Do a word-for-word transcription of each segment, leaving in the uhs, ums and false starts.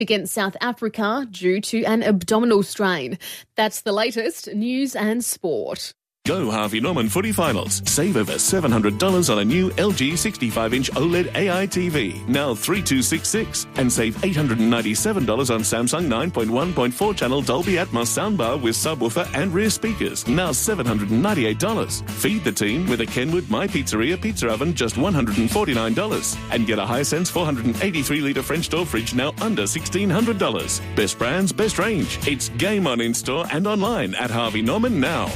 against South Africa due to an abdominal strain. That's the latest news and sport. Go Harvey Norman Footy Finals. Save over seven hundred dollars on a new L G sixty-five inch OLED A I T V, now three two six six, and save eight hundred ninety-seven dollars on Samsung nine point one point four channel Dolby Atmos soundbar with subwoofer and rear speakers, now seven hundred ninety-eight dollars. Feed the team with a Kenwood My Pizzeria pizza oven, just one hundred forty-nine dollars. And get a Hisense four hundred eighty-three litre French door fridge, now under sixteen hundred dollars. Best brands, best range. It's game on in-store and online at Harvey Norman now.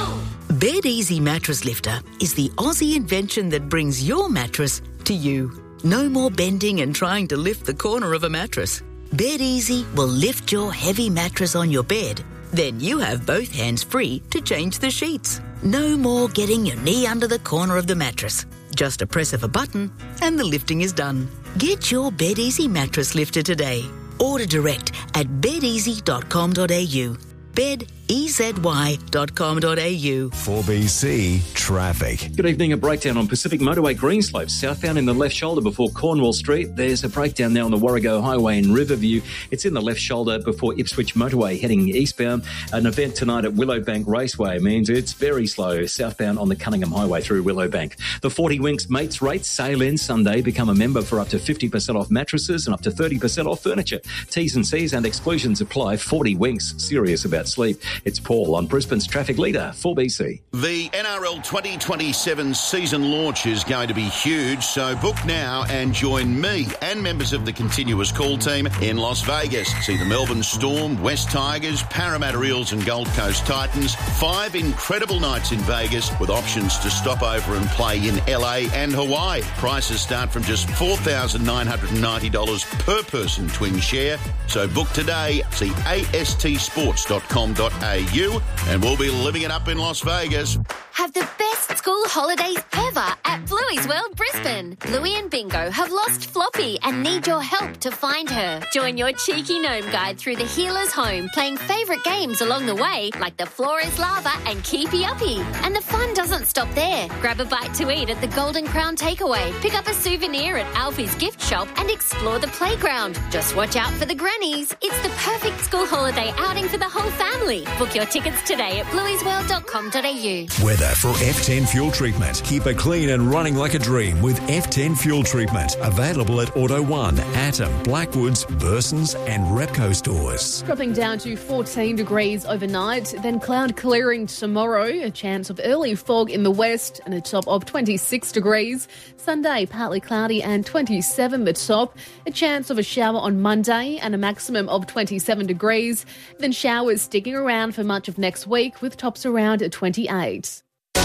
Bed Easy Mattress Lifter is the Aussie invention that brings your mattress to you. No more bending and trying to lift the corner of a mattress. Bed Easy will lift your heavy mattress on your bed. Then you have both hands free to change the sheets. No more getting your knee under the corner of the mattress. Just a press of a button and the lifting is done. Get your Bed Easy Mattress Lifter today. Order direct at bed easy dot com dot a u. bed e z y dot com dot a u. four B C Traffic. Good evening. A breakdown on Pacific Motorway Greenslope, southbound in the left shoulder before Cornwall Street. There's a breakdown now on the Warrego Highway in Riverview. It's in the left shoulder before Ipswich Motorway heading eastbound. An event tonight at Willowbank Raceway means it's very slow southbound on the Cunningham Highway through Willowbank. The forty Winks Mates Rates sale ends Sunday. Become a member for up to fifty percent off mattresses and up to thirty percent off furniture. T's and C's and exclusions apply. forty Winks, serious about sleep. It's Paul on Brisbane's traffic leader, four B C. The N R L twenty twenty-seven season launch is going to be huge, so book now and join me and members of the Continuous Call team in Las Vegas. See the Melbourne Storm, West Tigers, Parramatta Eels and Gold Coast Titans. Five incredible nights in Vegas with options to stop over and play in L A and Hawaii. Prices start from just four thousand nine hundred ninety dollars per person twin share. So book today. See a s t sports dot com dot a u and we'll be living it up in Las Vegas. Have the best school holidays ever at Bluey's World Brisbane. Bluey and Bingo have lost Floppy and need your help to find her. Join your cheeky gnome guide through the healer's home, playing favourite games along the way like the Floor is Lava and Keepy Uppy. And the fun doesn't stop there. Grab a bite to eat at the Golden Crown Takeaway, pick up a souvenir at Alfie's gift shop and explore the playground. Just watch out for the grannies. It's the perfect school holiday outing for the whole family. Book your tickets today at blueys world dot com dot a u. Weather for F ten Fuel Treatment. Keep it clean and running like a dream with F ten Fuel Treatment. Available at Auto one, Atom, Blackwoods, Burson's and Repco stores. Dropping down to fourteen degrees overnight, then cloud clearing tomorrow, a chance of early fog in the west and a top of twenty-six degrees. Sunday, partly cloudy and twenty-seven the top. A chance of a shower on Monday and a maximum of twenty-seven degrees. Then showers sticking around for much of next week with tops around twenty-eight.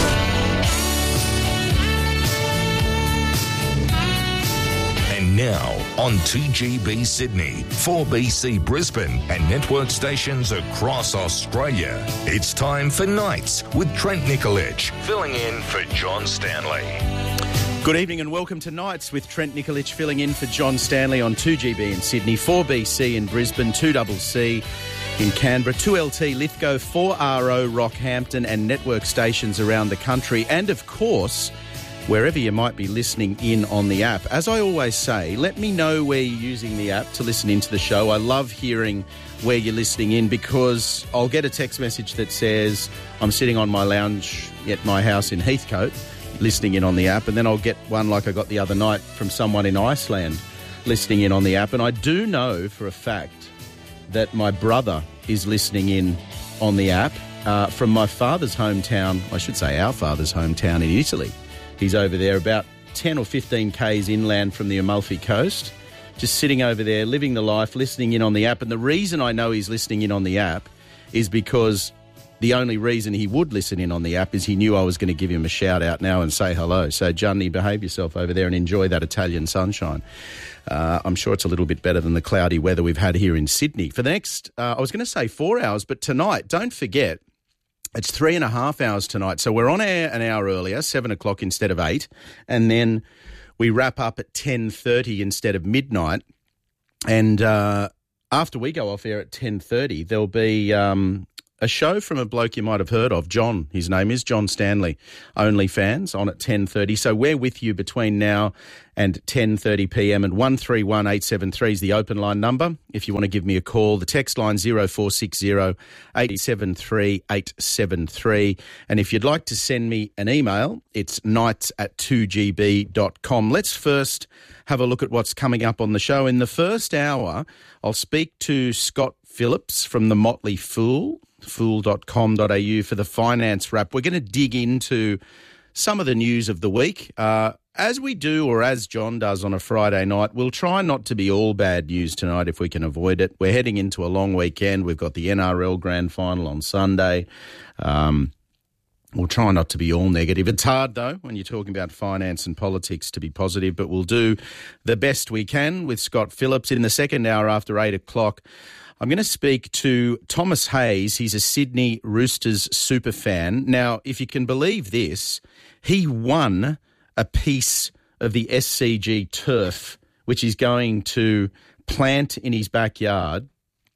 And now on two G B Sydney, four B C Brisbane and network stations across Australia, it's time for Nights with Trent Nikolic, filling in for John Stanley. Good evening and welcome to Nights with Trent Nikolic filling in for John Stanley on two G B in Sydney, four B C in Brisbane, two C C in Canberra, two L T Lithgow, four R O Rockhampton and network stations around the country. And of course, wherever you might be listening in on the app. As I always say, let me know where you're using the app to listen into the show. I love hearing where you're listening in because I'll get a text message that says I'm sitting on my lounge at my house in Heathcote listening in on the app, and then I'll get one like I got the other night from someone in Iceland listening in on the app. And I do know for a fact that my brother is listening in on the app uh, from my father's hometown, I should say our father's hometown in Italy. He's over there about ten or fifteen kays inland from the Amalfi Coast, just sitting over there, living the life, listening in on the app. And the reason I know he's listening in on the app is because the only reason he would listen in on the app is he knew I was going to give him a shout out now and say hello. So, Gianni, behave yourself over there and enjoy that Italian sunshine. Uh, I'm sure it's a little bit better than the cloudy weather we've had here in Sydney. For the next, uh, I was going to say four hours, but tonight, don't forget, it's three and a half hours tonight. So we're on air an hour earlier, seven o'clock instead of eight, and then we wrap up at ten thirty instead of midnight. And uh, after we go off air at ten thirty, there'll be um, a show from a bloke you might have heard of, John. His name is John Stanley, OnlyFans, on at ten thirty. So we're with you between now and ten thirty p m, and one three one eight seven three is the open line number. If you want to give me a call, the text line zero four six zero eight seven three eight seven three. And if you'd like to send me an email, it's nights at two g b dot com. Let's first have a look at what's coming up on the show. In the first hour, I'll speak to Scott Phillips from the Motley Fool, fool dot com dot a u, for the finance wrap. We're going to dig into some of the news of the week. Uh, as we do, or as John does on a Friday night, we'll try not to be all bad news tonight if we can avoid it. We're heading into a long weekend. We've got the N R L Grand Final on Sunday. Um, we'll try not to be all negative. It's hard, though, when you're talking about finance and politics, to be positive, but we'll do the best we can with Scott Phillips. In the second hour after eight o'clock, I'm going to speak to Thomas Hayes. He's a Sydney Roosters super fan. Now, if you can believe this, he won a piece of the S C G turf, which he's going to plant in his backyard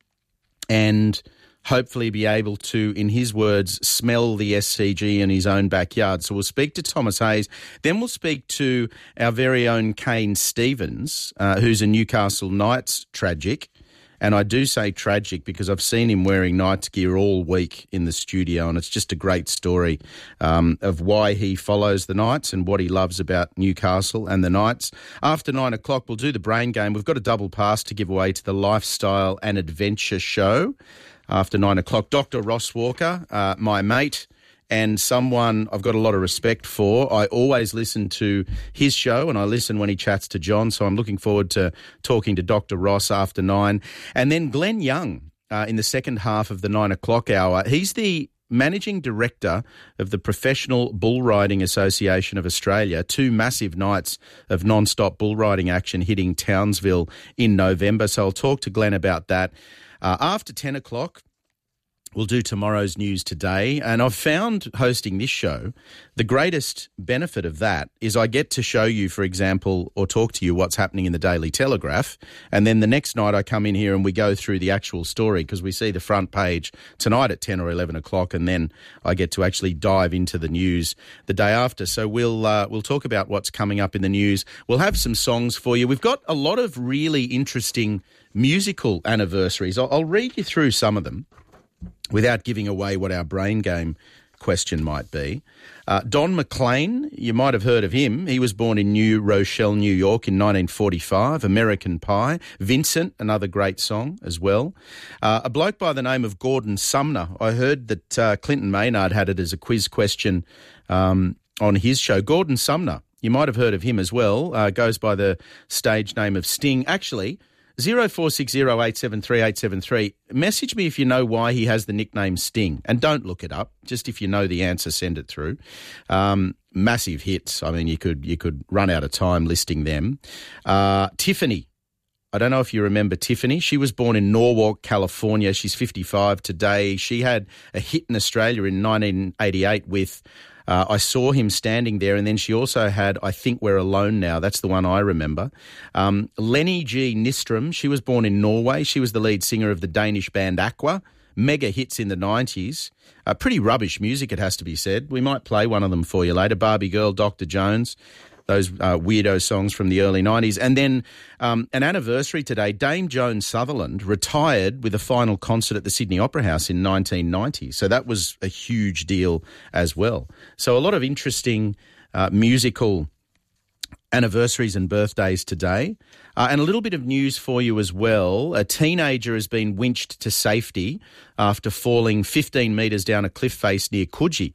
and hopefully be able to, in his words, smell the S C G in his own backyard. So we'll speak to Thomas Hayes. Then we'll speak to our very own Kane Stevens, uh, who's a Newcastle Knights tragic. And I do say tragic because I've seen him wearing Knights gear all week in the studio, and it's just a great story um, of why he follows the Knights and what he loves about Newcastle and the Knights. After nine o'clock, we'll do the brain game. We've got a double pass to give away to the Lifestyle and Adventure Show. After nine o'clock, Doctor Ross Walker, uh, my mate, and someone I've got a lot of respect for. I always listen to his show, and I listen when he chats to John, so I'm looking forward to talking to Doctor Ross after nine. And then Glenn Young uh, in the second half of the nine o'clock hour. He's the Managing Director of the Professional Bull Riding Association of Australia. Two massive nights of non-stop bull riding action hitting Townsville in November, so I'll talk to Glenn about that. Uh, after ten o'clock, we'll do tomorrow's news today, and I've found hosting this show, the greatest benefit of that is I get to show you, for example, or talk to you what's happening in the Daily Telegraph, and then the next night I come in here and we go through the actual story because we see the front page tonight at ten or eleven o'clock, and then I get to actually dive into the news the day after. So we'll uh, we'll talk about what's coming up in the news. We'll have some songs for you. We've got a lot of really interesting musical anniversaries. I'll, I'll read you through some of them without giving away what our brain game question might be. Uh, Don McLean, you might have heard of him. He was born in New Rochelle, New York in nineteen forty-five, American Pie. Vincent, another great song as well. Uh, a bloke by the name of Gordon Sumner. I heard that uh, Clinton Maynard had it as a quiz question um, on his show. Gordon Sumner, you might have heard of him as well, uh, goes by the stage name of Sting. Actually, zero four six zero eight seven three eight seven three. Message me if you know why he has the nickname Sting. And don't look it up. Just if you know the answer, send it through. Um, massive hits. I mean, you could you could run out of time listing them. Uh, Tiffany. I don't know if you remember Tiffany. She was born in Norwalk, California. She's fifty-five today. She had a hit in Australia in nineteen eighty-eight with Uh, I saw him standing there, and then she also had I Think We're Alone Now. That's the one I remember. Um, Lenny G. Nystrom, she was born in Norway. She was the lead singer of the Danish band Aqua. Mega hits in the nineties. Uh, pretty rubbish music, it has to be said. We might play one of them for you later. Barbie Girl, Doctor Jones. Those uh, weirdo songs from the early nineties. And then um, an anniversary today, Dame Joan Sutherland retired with a final concert at the Sydney Opera House in nineteen ninety. So that was a huge deal as well. So a lot of interesting uh, musical anniversaries and birthdays today. Uh, and a little bit of news for you as well. A teenager has been winched to safety after falling fifteen metres down a cliff face near Coogee.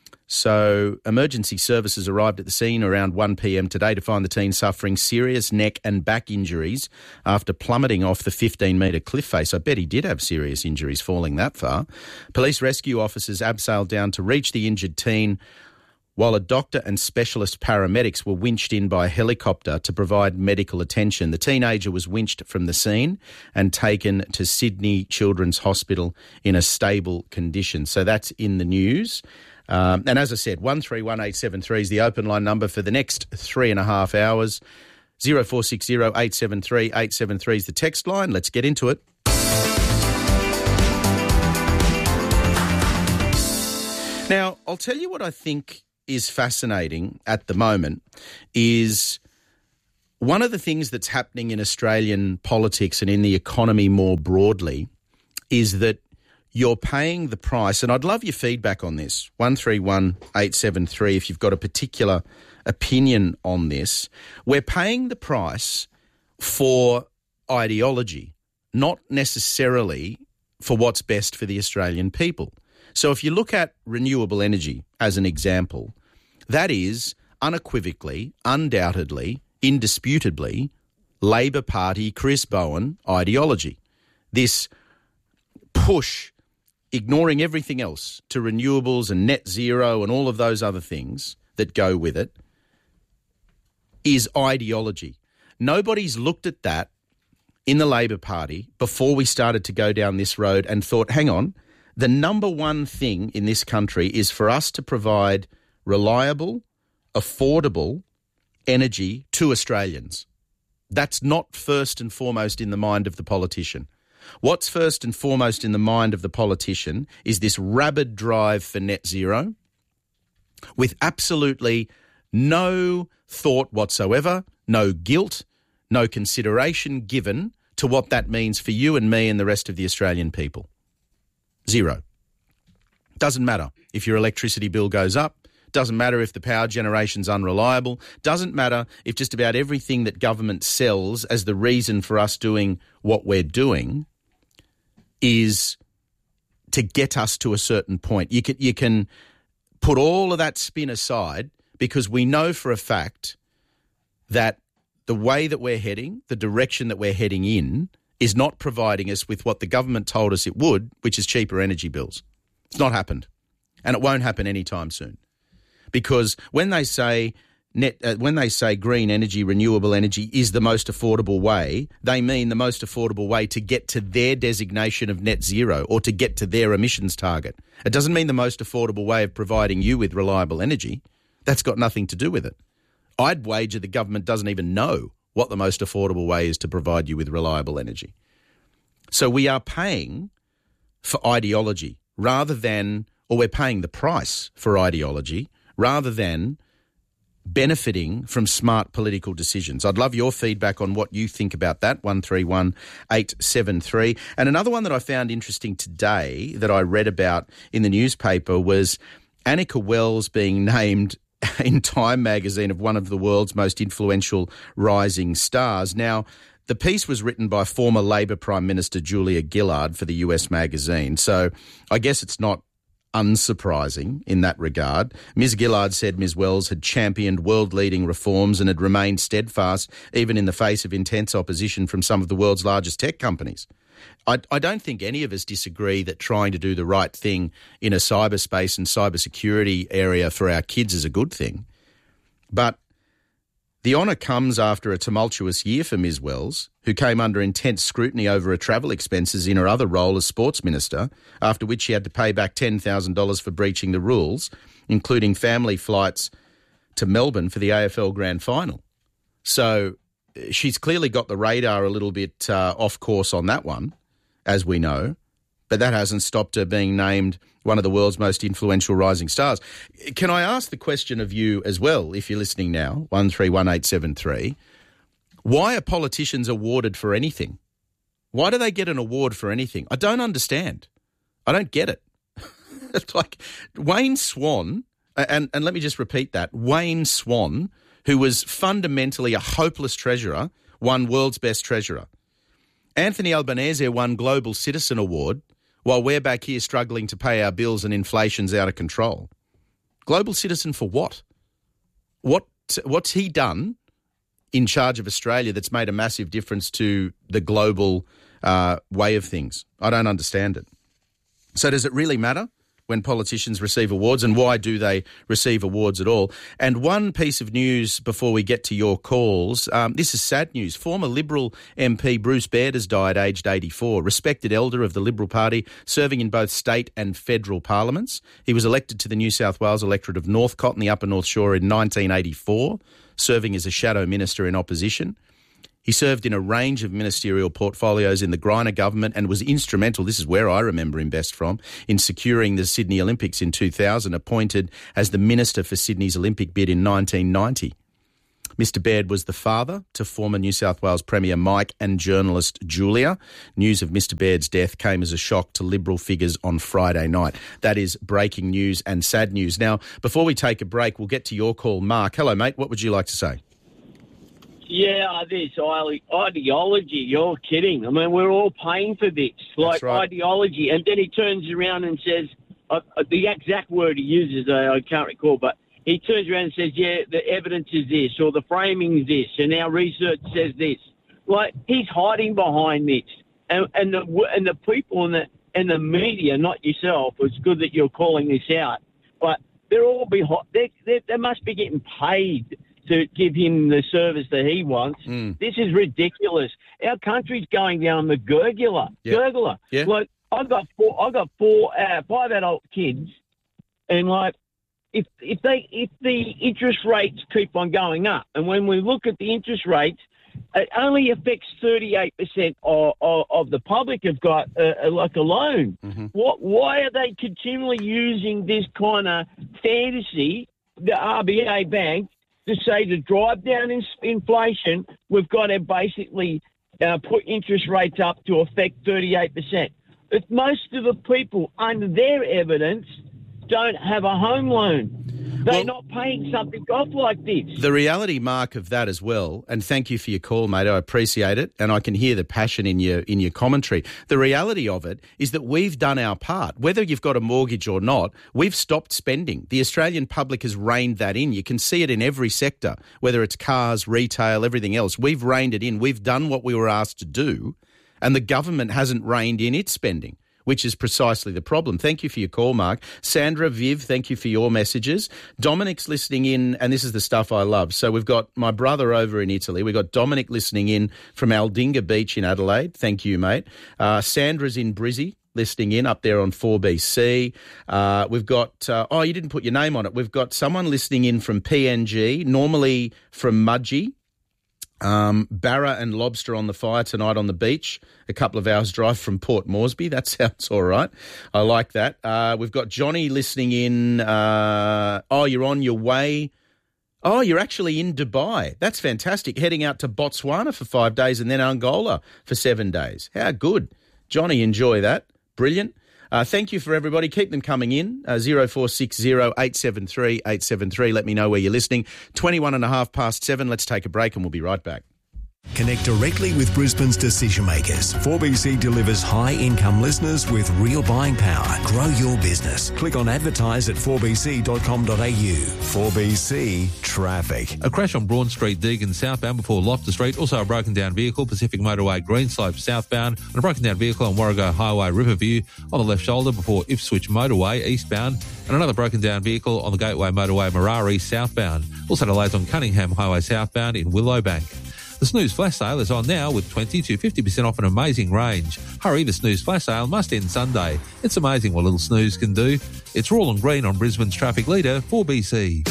So emergency services arrived at the scene around one p m today to find the teen suffering serious neck and back injuries after plummeting off the fifteen metre cliff face. I bet he did have serious injuries falling that far. Police rescue officers abseiled down to reach the injured teen, while a doctor and specialist paramedics were winched in by helicopter to provide medical attention. The teenager was winched from the scene and taken to Sydney Children's Hospital in a stable condition. So that's in the news. Um, and as I said, one three one eight seven three is the open line number for the next three and a half hours. zero four six zero eight seven three eight seven three is the text line. Let's get into it. Now, I'll tell you what I think is fascinating at the moment is one of the things that's happening in Australian politics and in the economy more broadly is that you're paying the price, and I'd love your feedback on this, one three one eight seven three, if you've got a particular opinion on this. We're paying the price for ideology, not necessarily for what's best for the Australian people. So if you look at renewable energy as an example, that is unequivocally, undoubtedly, indisputably Labor Party Chris Bowen ideology. This push, ignoring everything else, to renewables and net zero and all of those other things that go with it, is ideology. Nobody's looked at that in the Labor Party before we started to go down this road and thought, hang on, the number one thing in this country is for us to provide reliable, affordable energy to Australians. That's not first and foremost in the mind of the politician. What's first and foremost in the mind of the politician is this rabid drive for net zero with absolutely no thought whatsoever, no guilt, no consideration given to what that means for you and me and the rest of the Australian people. Zero. Doesn't matter if your electricity bill goes up. Doesn't matter if the power generation's unreliable. Doesn't matter if just about everything that government sells as the reason for us doing what we're doing is to get us to a certain point. You can, you can put all of that spin aside because we know for a fact that the way that we're heading, the direction that we're heading in, is not providing us with what the government told us it would, which is cheaper energy bills. It's not happened, and it won't happen anytime soon. Because when they say net, uh, when they say green energy, renewable energy is the most affordable way, they mean the most affordable way to get to their designation of net zero or to get to their emissions target. It doesn't mean the most affordable way of providing you with reliable energy. That's got nothing to do with it. I'd wager the government doesn't even know what the most affordable way is to provide you with reliable energy. So we are paying for ideology rather than, or we're paying the price for ideology rather than benefiting from smart political decisions. I'd love your feedback on what you think about that, one three one eight seven three. And another one that I found interesting today that I read about in the newspaper was Annika Wells being named in Time magazine of one of the world's most influential rising stars. Now, the piece was written by former Labor Prime Minister Julia Gillard for the U S magazine, so I guess it's not unsurprising in that regard. Miz Gillard said Miz Wells had championed world-leading reforms and had remained steadfast even in the face of intense opposition from some of the world's largest tech companies. I, I don't think any of us disagree that trying to do the right thing in a cyberspace and cybersecurity area for our kids is a good thing. But the honour comes after a tumultuous year for Miz Wells, who came under intense scrutiny over her travel expenses in her other role as Sports Minister, after which she had to pay back ten thousand dollars for breaching the rules, including family flights to Melbourne for the A F L Grand Final. So she's clearly got the radar a little bit uh, off course on that one, as we know, but that hasn't stopped her being named one of the world's most influential rising stars. Can I ask the question of you as well, if you're listening now, one three one eight seven three, why are politicians awarded for anything? Why do they get an award for anything? I don't understand. I don't get it. It's like Wayne Swan, and, and let me just repeat that, Wayne Swan, who was fundamentally a hopeless treasurer, won World's Best Treasurer. Anthony Albanese won Global Citizen Award, while we're back here struggling to pay our bills and inflation's out of control. Global Citizen for what? What what's he done in charge of Australia that's made a massive difference to the global uh, way of things? I don't understand it. So does it really matter when politicians receive awards, and why do they receive awards at all? And one piece of news before we get to your calls, um, this is sad news. Former Liberal M P Bruce Baird has died aged eighty-four, respected elder of the Liberal Party, serving in both state and federal parliaments. He was elected to the New South Wales electorate of Northcote in the Upper North Shore in nineteen eighty-four, serving as a shadow minister in opposition. He served in a range of ministerial portfolios in the Greiner government and was instrumental, this is where I remember him best from, in securing the Sydney Olympics in two thousand, appointed as the Minister for Sydney's Olympic bid in nineteen ninety. Mister Baird was the father to former New South Wales Premier Mike and journalist Julia. News of Mister Baird's death came as a shock to Liberal figures on Friday night. That is breaking news and sad news. Now, before we take a break, we'll get to your call. Mark, hello, mate. What would you like to say? Yeah, this ideology, you're kidding. I mean, we're all paying for this, like right. ideology. And then he turns around and says, uh, the exact word he uses, uh, I can't recall, but he turns around and says, yeah, the evidence is this, or the framing is this, and our research says this. Like, he's hiding behind this. And, and, the, and the people in the, and the media, not yourself, it's good that you're calling this out, but they're all behind, they they must be getting paid to give him the service that he wants. Mm. This is ridiculous. Our country's going down the gurgler. Yep. Gurgler. Yeah. Like, I've got four, I've got four, uh, five adult kids, and like, if if they if the interest rates keep on going up, and when we look at the interest rates, it only affects thirty-eight percent of, of, of the public have got uh, like a loan. Mm-hmm. What? Why are they continually using this kind of fantasy, the R B A Bank, to say to drive down in, inflation, we've got to basically uh, put interest rates up to affect thirty-eight percent. If most of the people, under their evidence, don't have a home loan. They're Well, not paying something off like this. The reality, Mark, of that as well, and thank you for your call, mate, I appreciate it, and I can hear the passion in your in your commentary. The reality of it is that we've done our part. Whether you've got a mortgage or not, we've stopped spending. The Australian public has reined that in. You can see it in every sector, whether it's cars, retail, everything else. We've reined it in. We've done what we were asked to do, and the government hasn't reined in its spending, which is precisely the problem. Thank you for your call, Mark. Sandra, Viv, thank you for your messages. Dominic's listening in, and this is the stuff I love. So we've got my brother over in Italy. We've got Dominic listening in from Aldinga Beach in Adelaide. Thank you, mate. Uh, Sandra's in Brizzy, listening in up there on four B C. Uh, we've got, uh, oh, you didn't put your name on it. We've got someone listening in from P N G, normally from Mudgee. Um, Barra and lobster on the fire tonight on the beach, a couple of hours drive from Port Moresby. That sounds all right. I like that. Uh, we've got Johnny listening in. Uh, oh, you're on your way. Oh, you're actually in Dubai. That's fantastic. Heading out to Botswana for five days and then Angola for seven days. How good. Johnny, enjoy that. Brilliant. Uh, thank you for everybody. Keep them coming in. Uh, zero four six zero eight seven three eight seven three. Let me know where you're listening. twenty-one and a half past seven. Let's take a break and we'll be right back. Connect directly with Brisbane's decision makers. four B C delivers high-income listeners with real buying power. Grow your business. Click on advertise at four b c dot com dot a u. four B C Traffic. A crash on Braun Street, Deagon southbound before Loftus Street. Also a broken down vehicle, Pacific Motorway, Greenslope southbound. And a broken down vehicle on Warrego Highway, Riverview on the left shoulder before Ipswich Motorway eastbound. And another broken down vehicle on the Gateway Motorway, Marari southbound. Also delays on Cunningham Highway southbound in Willowbank. The Snooze Flash Sale is on now with twenty to fifty percent off an amazing range. Hurry, the Snooze Flash Sale must end Sunday. It's amazing what little snooze can do. It's Rawl and Green on Brisbane's traffic leader, four B C.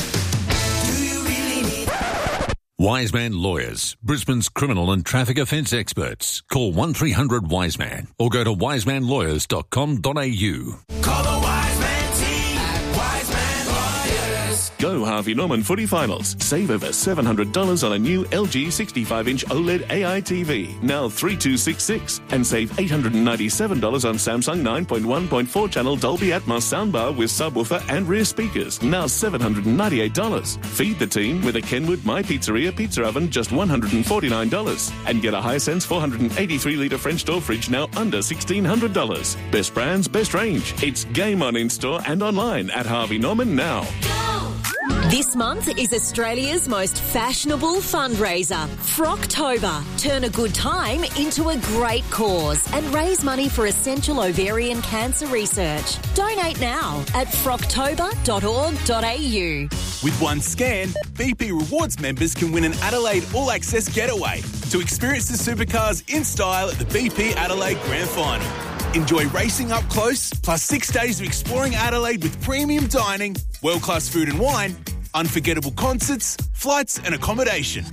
Wiseman Lawyers, Brisbane's criminal and traffic offence experts. Call one three hundred Wiseman or go to wiseman lawyers dot com dot a u. Call the Wiseman team at Wiseman Lawyers. Go Harvey Norman Footy Finals. Save over seven hundred dollars on a new L G sixty-five inch OLED A I T V, now three two six six, and save eight hundred ninety-seven dollars on Samsung nine point one point four channel Dolby Atmos soundbar with subwoofer and rear speakers, now seven hundred ninety-eight dollars. Feed the team with a Kenwood My Pizzeria pizza oven, just one hundred forty-nine dollars. And get a Hisense four hundred eighty-three litre French door fridge, now under sixteen hundred dollars. Best brands, best range. It's game on in-store and online at Harvey Norman now. This month is Australia's most fashionable fundraiser, Frocktober. Turn a good time into a great cause and raise money for essential ovarian cancer research. Donate now at frocktober dot org dot a u. With one scan, B P Rewards members can win an Adelaide All Access getaway to experience the supercars in style at the B P Adelaide Grand Final. Enjoy racing up close, plus six days of exploring Adelaide with premium dining, world-class food and wine, unforgettable concerts, flights and accommodation.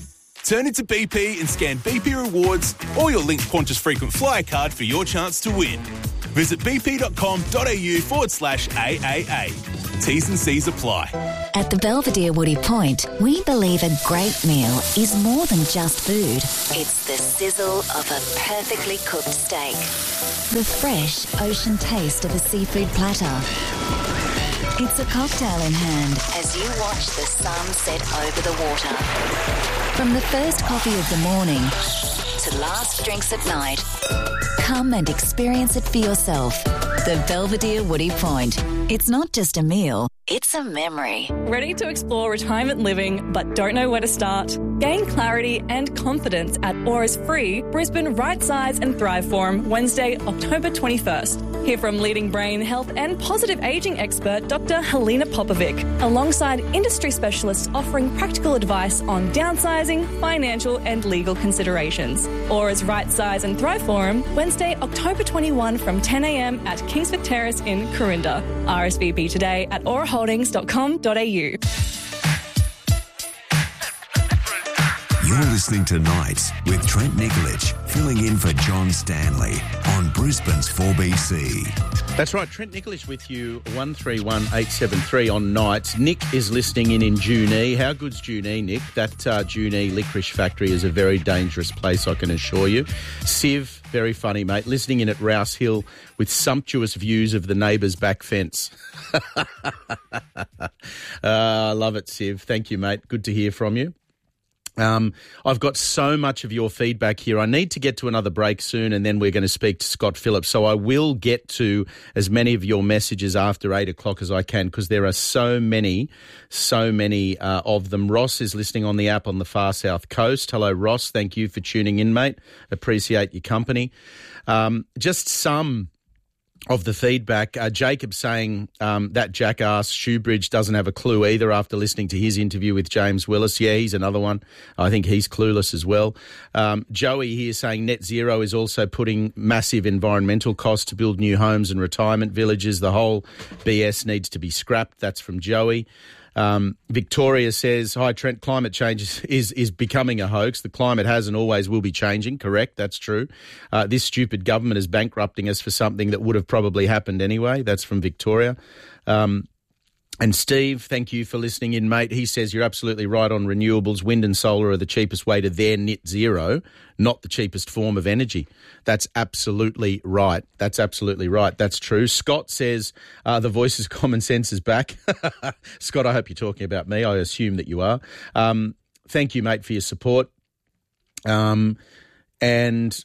Turn into B P and scan B P Rewards or your linked Qantas frequent flyer card for your chance to win. Visit bp.com.au forward slash AAA. T's and C's apply. At the Belvedere Woody Point, we believe a great meal is more than just food. It's the sizzle of a perfectly cooked steak, the fresh ocean taste of a seafood platter. It's a cocktail in hand as you watch the sun set over the water. From the first coffee of the morning to last drinks at night, come and experience it for yourself. The Belvedere Woody Point. It's not just a meal, it's a memory. Ready to explore retirement living but don't know where to start? Gain clarity and confidence at Aura's free Brisbane Right Size and Thrive Forum Wednesday, October twenty-first. Hear from leading brain health and positive ageing expert Doctor Helena Popovic, alongside industry specialists offering practical advice on downsizing, financial and legal considerations. Aura's Right Size and Thrive Forum Wednesday, October twenty-first from ten a.m. at Kingsford Terrace in Corinda. R S V P today at aura holdings dot com dot a u. You're listening to Nights with Trent Nikolic, filling in for John Stanley on Brisbane's four B C. That's right, Trent Nikolic with you, one three one eight seven three on Nights. Nick is listening in in Junee. How good's Junee, Nick? That uh, Junee licorice factory is a very dangerous place, I can assure you. Siv, very funny, mate, listening in at Rouse Hill with sumptuous views of the neighbour's back fence. uh, I love it, Siv. Thank you, mate. Good to hear from you. Um, I've got so much of your feedback here. I need to get to another break soon, and then we're going to speak to Scott Phillips. So I will get to as many of your messages after eight o'clock as I can, because there are so many, so many uh, of them. Ross is listening on the app on the far south coast. Hello, Ross. Thank you for tuning in, mate. Appreciate your company. Um, just some of the feedback. Uh, Jacob saying um, that jackass Shoebridge doesn't have a clue either after listening to his interview with James Willis. Yeah, he's another one. I think he's clueless as well. Um, Joey here saying net zero is also putting massive environmental costs to build new homes and retirement villages. The whole B S needs to be scrapped. That's from Joey. Um, Victoria says, hi, Trent, climate change is, is, is becoming a hoax. The climate has and always will be changing. Correct, that's true. Uh, this stupid government is bankrupting us for something that would have probably happened anyway. That's from Victoria. Um, and Steve, thank you for listening in, mate. He says you're absolutely right on renewables. Wind and solar are the cheapest way to their net zero, not the cheapest form of energy. That's absolutely right. That's absolutely right. That's true. Scott says uh, the voice of common sense is back. Scott, I hope you're talking about me. I assume that you are. Um, thank you, mate, for your support. Um, and...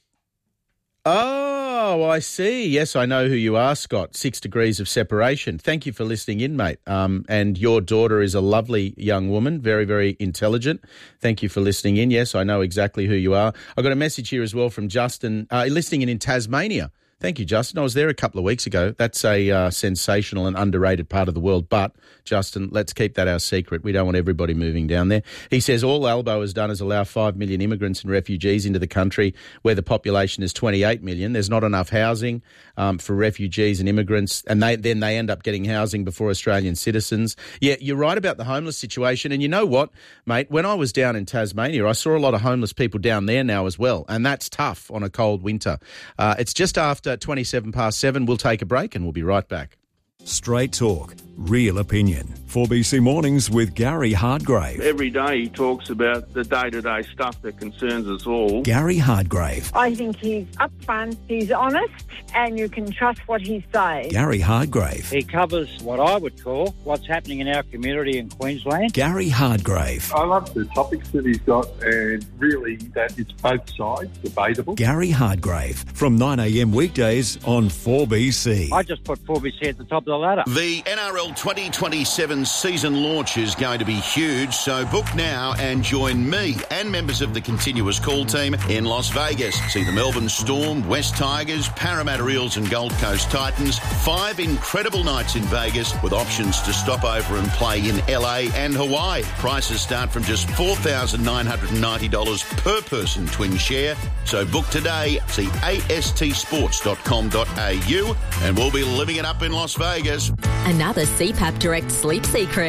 Oh, I see. Yes, I know who you are, Scott. Six degrees of separation. Thank you for listening in, mate. Um, and your daughter is a lovely young woman, very, very intelligent. Thank you for listening in. Yes, I know exactly who you are. I got a message here as well from Justin, uh, listening in in Tasmania. Thank you, Justin. I was there a couple of weeks ago. That's a uh, sensational and underrated part of the world. But, Justin, let's keep that our secret. We don't want everybody moving down there. He says all Albo has done is allow five million immigrants and refugees into the country where the population is twenty-eight million. There's not enough housing um, for refugees and immigrants, and they, then they end up getting housing before Australian citizens. Yeah, you're right about the homeless situation. And you know what, mate? When I was down in Tasmania, I saw a lot of homeless people down there now as well, and that's tough on a cold winter. Uh, it's just after twenty-seven past seven. We'll take a break and we'll be right back. Straight talk, real opinion. four B C Mornings with Gary Hardgrave. Every day he talks about the day-to-day stuff that concerns us all. Gary Hardgrave. I think he's upfront, he's honest, and you can trust what he says. Gary Hardgrave. He covers what I would call what's happening in our community in Queensland. Gary Hardgrave. I love the topics that he's got, and really that it's both sides, debatable. Gary Hardgrave from nine a.m. weekdays on four B C. I just put four B C at the top of the ladder. The N R L twenty twenty-seven season launch is going to be huge, so book now and join me and members of the continuous call team in Las Vegas. See the Melbourne Storm, West Tigers, Parramatta Eels and Gold Coast Titans. Five incredible nights in Vegas with options to stop over and play in L A and Hawaii. Prices start from just four thousand nine hundred ninety dollars per person twin share. So book today. See a s t sports dot com dot a u and we'll be living it up in Las Vegas. Another C PAP Direct sleep secret.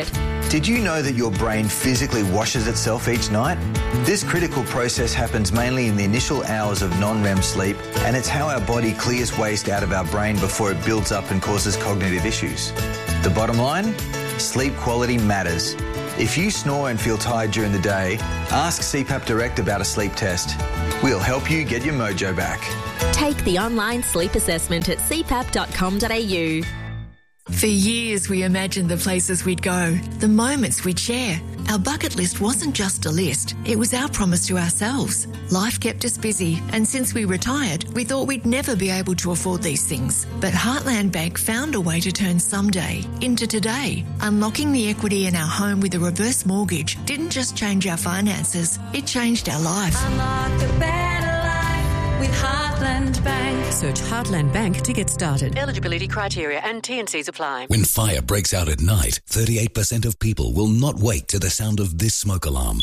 Did you know that your brain physically washes itself each night? This critical process happens mainly in the initial hours of non-R E M sleep, and it's how our body clears waste out of our brain before it builds up and causes cognitive issues. The bottom line? Sleep quality matters. If you snore and feel tired during the day, ask C PAP Direct about a sleep test. We'll help you get your mojo back. Take the online sleep assessment at c pap dot com dot a u. For years, we imagined the places we'd go, the moments we'd share. Our bucket list wasn't just a list, it was our promise to ourselves. Life kept us busy, and since we retired, we thought we'd never be able to afford these things. But Heartland Bank found a way to turn someday into today. Unlocking the equity in our home with a reverse mortgage didn't just change our finances, it changed our life. Unlock the better life with Heartland Bank. Search Heartland Bank to get started. Eligibility criteria and T and Cs apply. When fire breaks out at night, thirty-eight percent of people will not wake to the sound of this smoke alarm.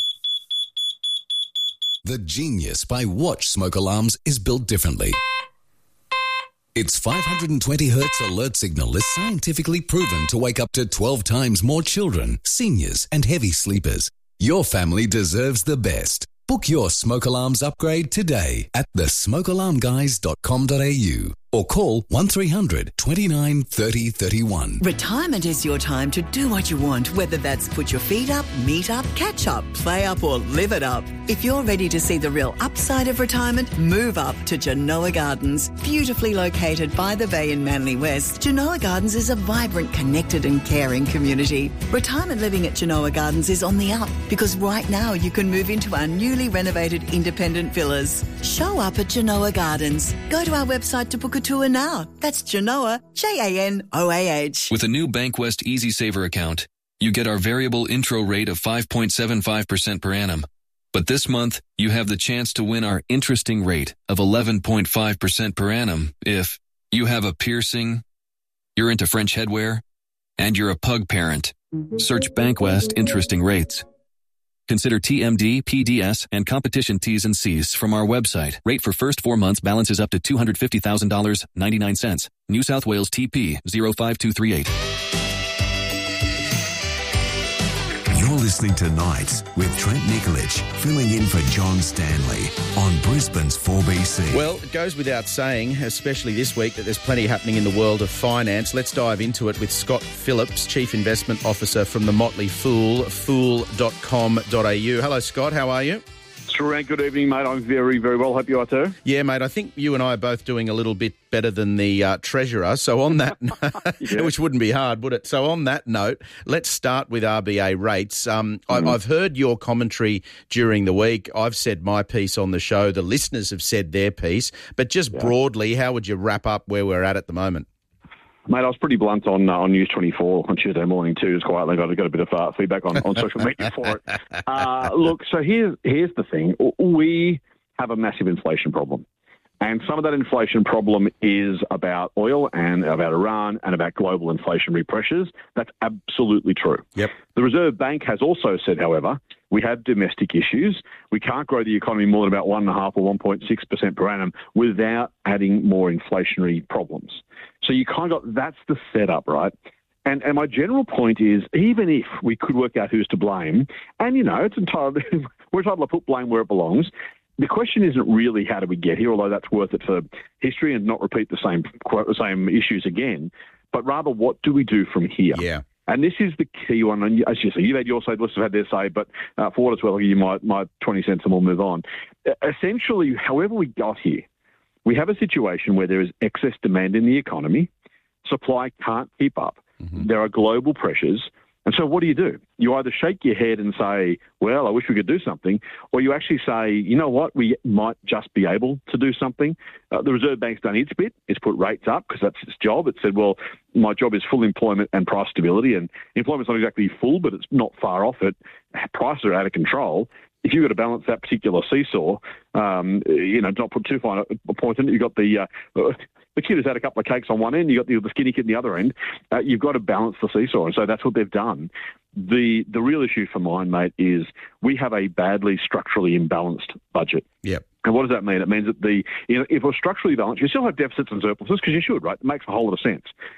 The Genius by Watch smoke alarms is built differently. Its five hundred twenty hertz alert signal is scientifically proven to wake up to twelve times more children, seniors, and heavy sleepers. Your family deserves the best. Book your smoke alarms upgrade today at the smoke alarm guys dot com dot a u or call one three hundred, twenty-nine, thirty, thirty-one. Retirement is your time to do what you want, whether that's put your feet up, meet up, catch up, play up or live it up. If you're ready to see the real upside of retirement, move up to Genoa Gardens. Beautifully located by the bay in Manly West, Genoa Gardens is a vibrant, connected and caring community. Retirement living at Genoa Gardens is on the up because right now you can move into our newly renovated independent villas. Show up at Genoa Gardens. Go to our website to book a tour now. That's Genoa, J A N O A H. With a new Bankwest Easy Saver account, you get our variable intro rate of five point seven five percent per annum. But this month, you have the chance to win our interesting rate of eleven point five percent per annum if you have a piercing, you're into French headwear, and you're a pug parent. Search Bankwest Interesting Rates. Consider T M D, P D S, and competition T's and C's from our website. Rate for first four months balances up to two hundred fifty thousand dollars and ninety-nine cents. New South Wales T P zero five two three eight. You're listening to Nights with Trent Nikolic, filling in for John Stanley on Brisbane's four B C. Well, it goes without saying, especially this week, that there's plenty happening in the world of finance. Let's dive into it with Scott Phillips, Chief Investment Officer from the Motley Fool, fool dot com dot a u. Hello, Scott. How are you? Trent, good evening, mate. I'm very, very well. Hope you are too. Yeah, mate. I think you and I are both doing a little bit better than the uh, Treasurer. So on that, yeah. Which wouldn't be hard, would it? So on that note, let's start with R B A rates. Um, mm-hmm. I've heard your commentary during the week. I've said my piece on the show. The listeners have said their piece. But just yeah. broadly, how would you wrap up where we're at at the moment? Mate, I was pretty blunt on uh, on News twenty-four on Tuesday morning too. Just quietly got, got a bit of uh, feedback on, on social media for it. Uh, look, so here's here's the thing: we have a massive inflation problem, and some of that inflation problem is about oil and about Iran and about global inflationary pressures. That's absolutely true. Yep. The Reserve Bank has also said, however, we have domestic issues. We can't grow the economy more than about one and a half or one point six percent per annum without adding more inflationary problems. So you kind of got, that's the setup, right? And and my general point is, even if we could work out who's to blame, and, you know, it's entirely, we're entitled to put blame where it belongs, the question isn't really how do we get here, although that's worth it for history and not repeat the same the same issues again, but rather what do we do from here? Yeah. And this is the key one. And as you say, you've had your say, the listeners have had their say, but uh, for what it's worth, I'll give you my, my twenty cents and we'll move on. Uh, essentially, however we got here, we have a situation where there is excess demand in the economy. Supply can't keep up. Mm-hmm. There are global pressures. And so what do you do? You either shake your head and say, well, I wish we could do something, or you actually say, you know what, we might just be able to do something. Uh, the Reserve Bank's done its bit. It's put rates up because that's its job. It said, well, my job is full employment and price stability, and employment's not exactly full, but it's not far off it. Prices are out of control. If you've got to balance that particular seesaw, um, you know, not put too fine a point in it, you've got the... Uh, The kid has had a couple of cakes on one end, you've got the, the skinny kid on the other end. Uh, you've got to balance the seesaw, and so that's what they've done. The the real issue for mine, mate, is we have a badly structurally imbalanced budget. Yep. And what does that mean? It means that the you know, if we're structurally balanced, you still have deficits and surpluses, because you should, right? It makes a whole lot of sense.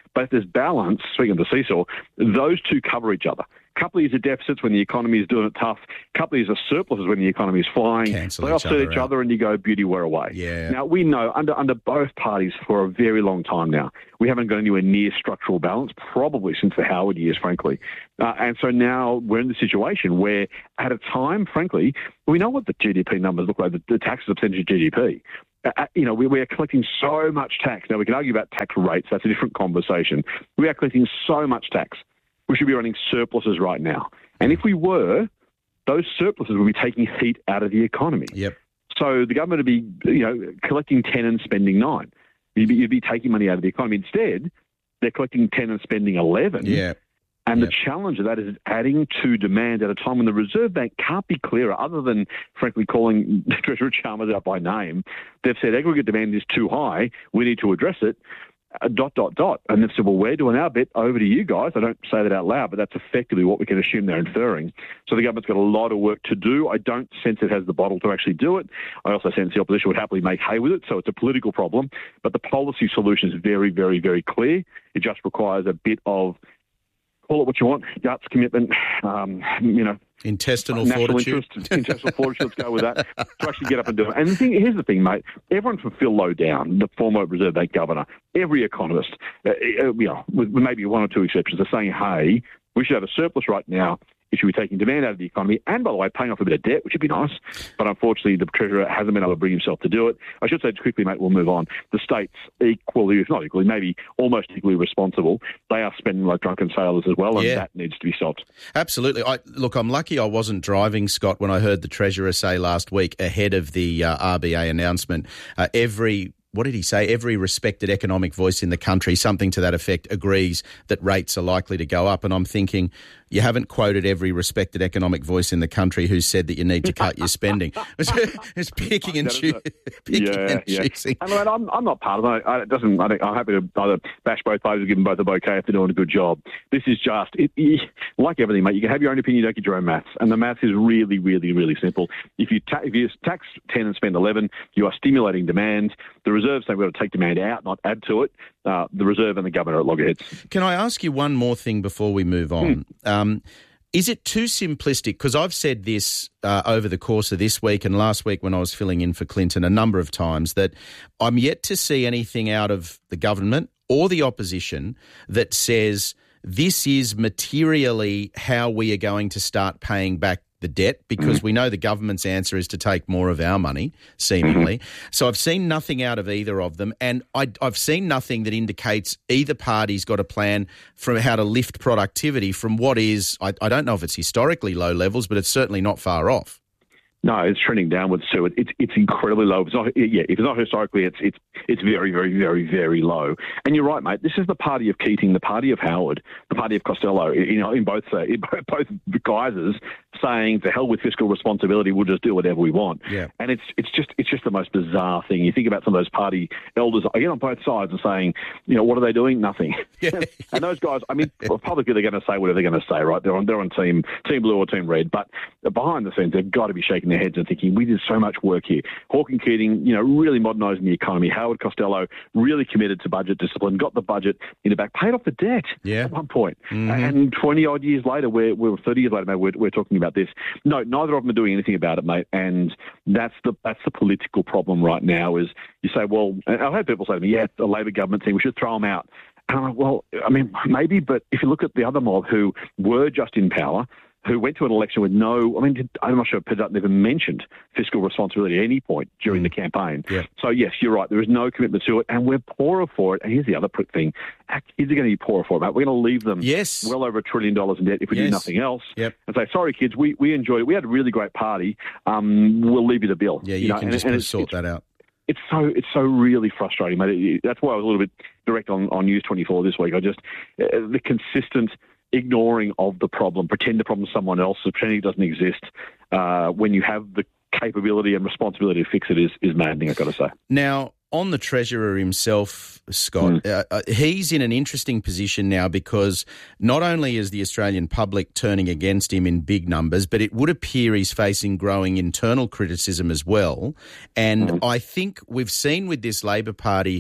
But if there's balance, speaking of the seesaw, those two cover each other. A couple of years of deficits when the economy is doing it tough. A couple of years of surpluses when the economy is flying. Cancel they each offset other each out. other and you go, beauty, we're away. Yeah. Now, we know under under both parties for a very long time now, we haven't got anywhere near structural balance, probably since the Howard years, frankly. Uh, and so now we're in the situation where at a time, frankly, we know what the G D P numbers look like, the, the tax as a percentage of G D P. Uh, you know, we, we are collecting so much tax. Now, we can argue about tax rates. That's a different conversation. We are collecting so much tax. We should be running surpluses right now. And if we were, those surpluses would be taking heat out of the economy. Yep. So the government would be, you know, collecting ten and spending nine. You'd be, you'd be taking money out of the economy. Instead, they're collecting ten and spending eleven. Yeah. And Yep. the challenge of that is adding to demand at a time when the Reserve Bank can't be clearer, other than, frankly, calling Treasurer Chalmers out by name. They've said aggregate demand is too high. We need to address it. Uh, dot, dot, dot. And they've said, well, we're doing our bit. Over to you guys. I don't say that out loud, but that's effectively what we can assume they're inferring. So the government's got a lot of work to do. I don't sense it has the bottle to actually do it. I also sense the opposition would happily make hay with it. So it's a political problem. But the policy solution is very, very, very clear. It just requires a bit of, call it what you want, guts, commitment, um, you know, intestinal national fortitude. interest, intestinal fortitude, let's go with that, to actually get up and do it. And the thing, here's the thing, mate, everyone from Phil Lowe down, the former Reserve Bank governor, every economist, uh, you know, with with maybe one or two exceptions, are saying, hey, we should have a surplus right now. It should be taking demand out of the economy and, by the way, paying off a bit of debt, which would be nice. But unfortunately, the Treasurer hasn't been able to bring himself to do it. I should say quickly, mate, we'll move on. The states equally, if not equally, maybe almost equally responsible. They are spending like drunken sailors as well, and Yeah. that needs to be stopped. Absolutely. I, look, I'm lucky I wasn't driving, Scott, when I heard the Treasurer say last week ahead of the uh, R B A announcement, uh, every... What did he say? Every respected economic voice in the country, something to that effect, agrees that rates are likely to go up. And I'm thinking, you haven't quoted every respected economic voice in the country who said that you need to cut your spending. It's, it's picking and, choo- picking yeah, and yeah. choosing. And mate, I'm, I'm not part of it. I, it doesn't, I think, I'm happy to either bash both parties or give them both a bouquet if they're doing a good job. This is just, it, it, like everything, mate, you can have your own opinion, you don't get your own maths. And the maths is really, really, really simple. If you, ta- if you tax ten and spend eleven, you are stimulating demand. The Reserve's saying we've got to take demand out, not add to it. Uh, the Reserve and the government are at loggerheads. Can I ask you one more thing before we move on? Hmm. Um, is it too simplistic? Because I've said this uh, over the course of this week and last week when I was filling in for Clinton a number of times, that I'm yet to see anything out of the government or the opposition that says this is materially how we are going to start paying back the debt, because mm-hmm. we know the government's answer is to take more of our money, seemingly. Mm-hmm. So I've seen nothing out of either of them, and I, I've seen nothing that indicates either party's got a plan from how to lift productivity from what is, I, I don't know if it's historically low levels, but it's certainly not far off. No, it's trending downwards too. It, it's it's incredibly low. If it's not, yeah, if it's not historically, it's it's it's very, very, very, very low. And you're right, mate. This is the party of Keating, the party of Howard, the party of Costello. You know, in both uh, in both guises, saying to hell with fiscal responsibility, we'll just do whatever we want. Yeah. And it's it's just it's just the most bizarre thing. You think about some of those party elders again on both sides and saying, you know, what are they doing? Nothing. Yeah. And those guys, I mean, publicly they're going to say whatever they're going to say, right? They're on they're on team team blue or team red, but behind the scenes, they've got to be shaking their heads and thinking, we did so much work here. Hawke and Keating, you know, really modernising the economy. Howard Costello really committed to budget discipline, got the budget in the back, paid off the debt yeah. at one point. Mm-hmm. And twenty-odd years later, we're, we're thirty years later, mate, we're, we're talking about this. No, neither of them are doing anything about it, mate. And that's the that's the political problem right now is you say, well, and I've had people say to me, yeah, the Labor government thing, we should throw them out. And I'm like, well, I mean, maybe, but if you look at the other mob who were just in power, who went to an election with no, I mean, I'm not sure Pedro never mentioned fiscal responsibility at any point during the campaign. Yeah. So, yes, you're right. There is no commitment to it, and we're poorer for it. And here's the other thing. Our kids are going to be poorer for it, mate. We're going to leave them yes. well over a trillion dollars in debt if we yes. do nothing else. Yep. And say, sorry, kids, we, we enjoyed it. We had a really great party. Um, we'll leave you the bill. Yeah, you, you know? can and, just and sort it's, that out. It's so it's so really frustrating, mate. It, that's why I was a little bit direct on, on News twenty-four this week. I just, uh, the consistent ignoring of the problem, pretend the problem's someone else, pretending it doesn't exist, uh, when you have the capability and responsibility to fix it is, is maddening, I've got to say. Now, on the Treasurer himself, Scott, mm. uh, uh, he's in an interesting position now because not only is the Australian public turning against him in big numbers, but it would appear he's facing growing internal criticism as well. And mm. I think we've seen with this Labor Party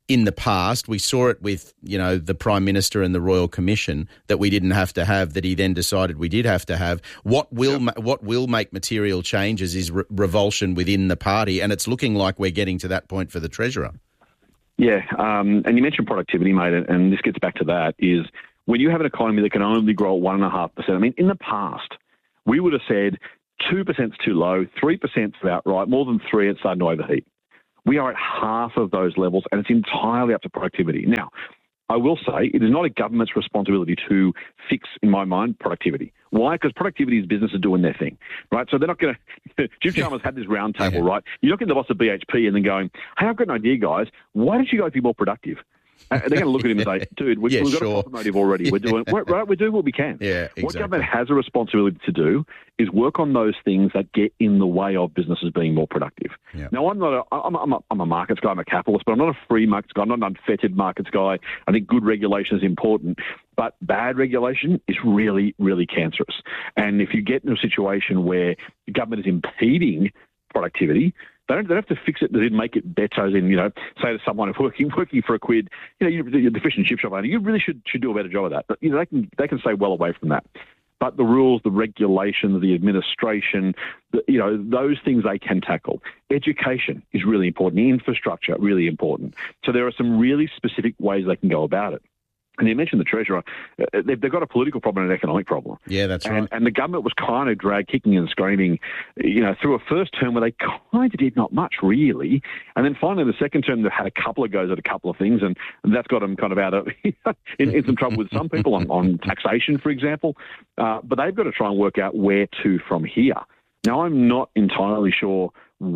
in the past. We saw it with, you know, the Prime Minister and the Royal Commission that we didn't have to have, that he then decided we did have to have. What will yep. ma- what will make material changes is re- revulsion within the party, and it's looking like we're getting to that point for the Treasurer. Yeah, um, and you mentioned productivity, mate, and this gets back to that, is when you have an economy that can only grow at one point five percent, I mean, in the past, we would have said two percent is too low, three percent is about right, more than three, it's starting to overheat. We are at half of those levels, and it's entirely up to productivity. Now, I will say it is not a government's responsibility to fix, in my mind, productivity. Why? Because productivity is businesses doing their thing, right? So they're not going to... Jim Chalmers had this round table, right? You're not getting the boss of B H P and then going, hey, I've got an idea, guys. Why don't you guys be more productive? And they're going to look at him and say, dude, we, yeah, we've got sure. a profit motive already. We're doing right. We're doing what we can. Yeah, exactly. What government has a responsibility to do is work on those things that get in the way of businesses being more productive. Yeah. Now, I'm not a, I'm, a, I'm, a, I'm a markets guy, I'm a capitalist, but I'm not a free markets guy. I'm not an unfettered markets guy. I think good regulation is important, but bad regulation is really, really cancerous. And if you get in a situation where the government is impeding productivity, They don't, they don't have to fix it to make it better. As in, you know, say to someone working working for a quid, you know, you're, you're the fish and chip shop owner, you really should should do a better job of that. But you know, they can they can stay well away from that. But the rules, the regulations, the administration, the, you know, those things they can tackle. Education is really important. The infrastructure, really important. So there are some really specific ways they can go about it. And you mentioned the Treasurer. They've, they've got a political problem and an economic problem. Yeah, that's and, right. And the government was kind of dragged kicking and screaming, you know, through a first term where they kind of did not much, really. And then finally, the second term, they've had a couple of goes at a couple of things, and, and that's got them kind of out of in, in some trouble with some people on, on taxation, for example. Uh, but they've got to try and work out where to from here. Now, I'm not entirely sure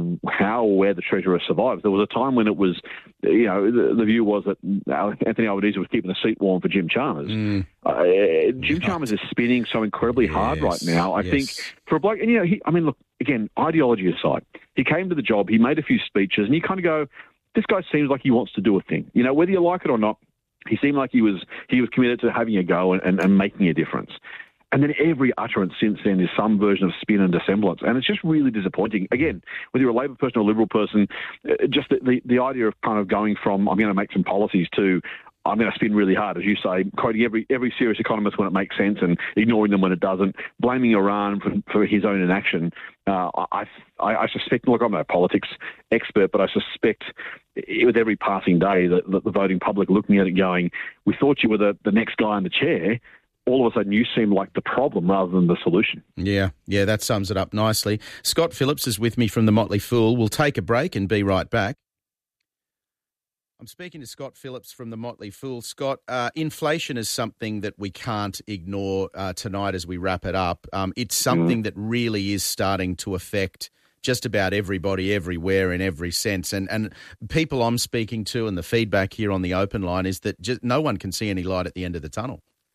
how or where the Treasurer survives. There was a time when it was, you know, the, the view was that Anthony Albanese was keeping the seat warm for Jim Chalmers. Mm. Uh, Jim Chalmers is spinning so incredibly yes. hard right now. I yes. think for a bloke, and you know, he, I mean, look, again, ideology aside, he came to the job, he made a few speeches, and you kind of go, this guy seems like he wants to do a thing. You know, whether you like it or not, he seemed like he was he was committed to having a go and, and, and making a difference. And then every utterance since then is some version of spin and dissemblance. And it's just really disappointing. Again, whether you're a Labor person or a Liberal person, just the, the, the idea of kind of going from, I'm going to make some policies to, I'm going to spin really hard, as you say, quoting every every serious economist when it makes sense and ignoring them when it doesn't, blaming Iran for, for his own inaction. Uh, I, I, I suspect, look, I'm no politics expert, but I suspect with every passing day that, that the voting public looking at it going, we thought you were the, the next guy in the chair. All of a sudden you seem like the problem rather than the solution. Yeah, yeah, that sums it up nicely. Scott Phillips is with me from the Motley Fool. We'll take a break and be right back. I'm speaking to Scott Phillips from the Motley Fool. Scott, uh, inflation is something that we can't ignore uh, tonight as we wrap it up. Um, it's something mm. that really is starting to affect just about everybody everywhere in every sense. And and people I'm speaking to and the feedback here on the open line is that just no one can see any light at the end of the tunnel.